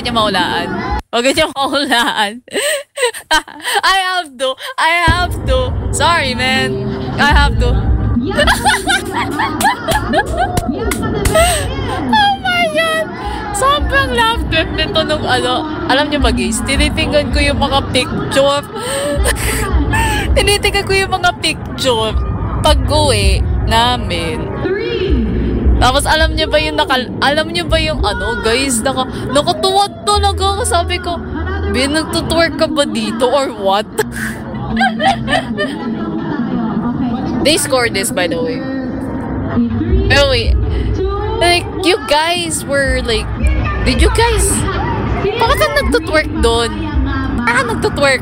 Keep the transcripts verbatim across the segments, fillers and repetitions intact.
niya mahulaan. Huwag niya mahulaan. I have to. I have to. Sorry, man. I have to. Oh my God! Sobrang laugh trip nito nung ano. Alam niyo ba guys, tinitingnan ko yung mga picture. Tinitingnan ko yung mga picture pag-uwi namin. Tapos alam niyo ba yung naka, alam niyo ba yung ano guys, naka, nakatuwa talaga. Sabi ko, Ben, nagtutwerk ka ba dito or what? They scored this by the way. Pero wait, like you guys were like, did you guys, bakit ka nagtutwerk doon? Bakit ka nagtutwerk?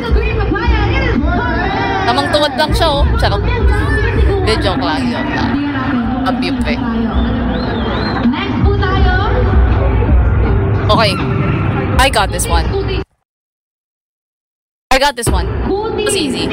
Tamang tuwad lang siya oh. Charot. Hindi, joke lang, joke lang. Abiyop eh. Okay. I got this one. I got this one. It was easy.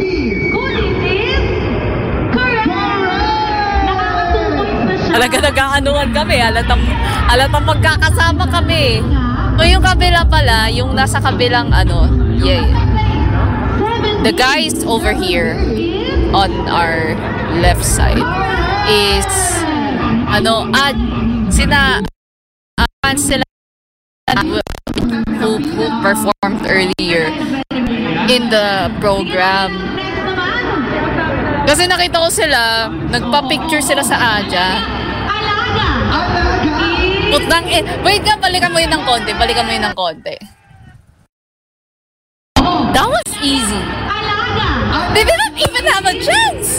Alaga nag-aanuhan kami. Alatang, alatang magkakasama kami. So yung kabila pala, yung nasa kabilang ano, yeah. The guys over here on our left side is ano, at sina uh, fans sila who, who performed earlier in the program. Kasi nakita ko sila, nagpa-picture sila sa Aja. Putang eh. Wait nga, balikan mo yun ng konti. Balikan mo yun ng konti. That was easy. They didn't even have a chance.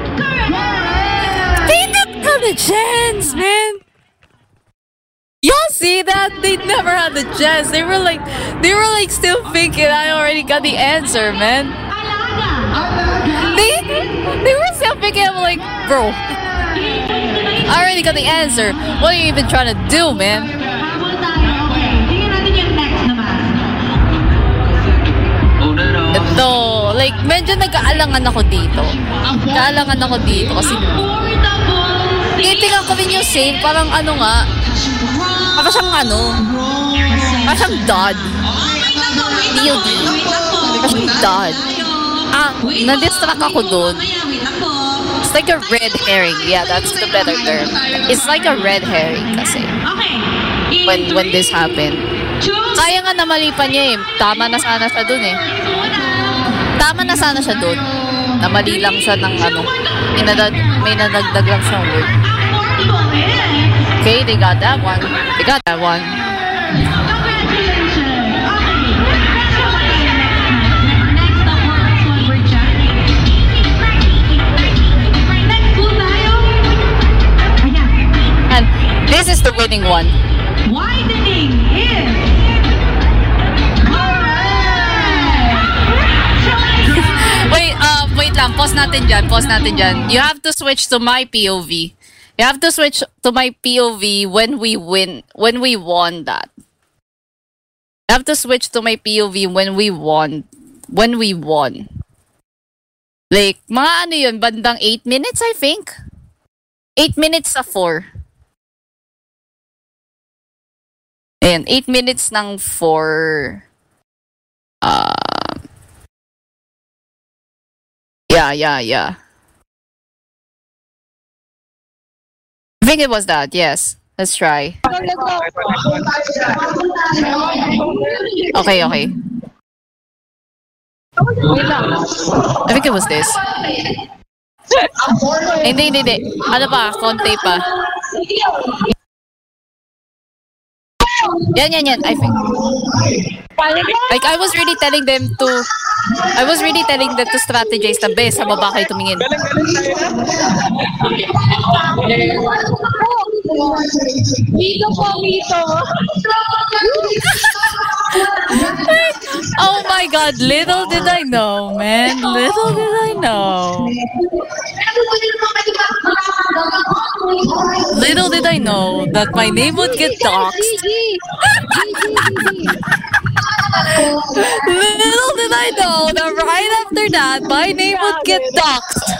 They didn't have a chance, man. Y'all see that? They never had the chance. They were like, they were like still thinking I already got the answer, man. They, they were still thinking, I'm like, bro, I already got the answer. What are you even trying to do, man? Ito, like, medyo nag-aalangan ako dito. Nag-aalangan ako dito kasi titingnan ko rin yung save, parang ano nga, parang siyang ano, parang siyang dod. D O D. Parang siyang dod. Ah, na-distract ako dun. It's like a red herring. Yeah, that's the better term. It's like a red herring kasi. When, when this happened. Kaya nga namalipan niya eh. Tama na sana siya dun eh. Tama na sana siya dun. Namali lang siya ng ano. Inadag, may nadagdag lang siyang word. Okay, they got that one. They got that one. And this is the winning one. Widening is Wait, uh, wait lang. Pause natin dyan. Pause natin dyan. You have to switch to my P O V. You have to switch to my P O V when we win, when we won that. You have to switch to my P O V when we won, when we won. Like, mga ano yun, bandang eight minutes, I think? eight minutes sa four. Ayan, eight minutes ng four. Uh, yeah, yeah, yeah. I think it was that, yes. Let's try. Okay, okay. I think it was this. Hindi, hindi, hindi. Ano pa? Konti pa. Yan, yan, yan. I think. Like, I was really telling them to... I was really telling them to strategize na best. Sa baba kayo tumingin. Dito po, dito. Oh my God. Little did I know, man. Little did I know. Little did I know that my name would get doxxed. Little did I know that right after that, my name would get doxxed.